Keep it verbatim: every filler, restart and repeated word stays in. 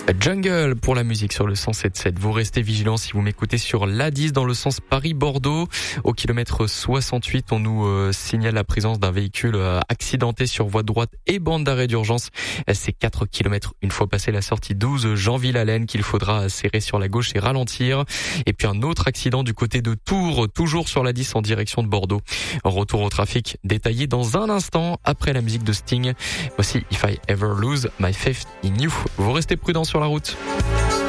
Jungle pour la musique sur le cent sept virgule sept. Vous restez vigilants si vous m'écoutez sur l'A dix dans le sens Paris-Bordeaux. Au kilomètre soixante-huit, on nous euh, signale la présence d'un véhicule euh, accidenté sur voie droite et bande d'arrêt d'urgence. C'est quatre kilomètres une fois passé la sortie douze Jean-Ville-Allen qu'il faudra serrer sur la gauche et ralentir. Et puis un autre accident du côté de Tours, toujours sur l'A dix en direction de Bordeaux. Retour au trafic détaillé dans un instant après la musique de Sting. Voici If I Ever Lose My Faith in You. Vous restez prudents sur la route.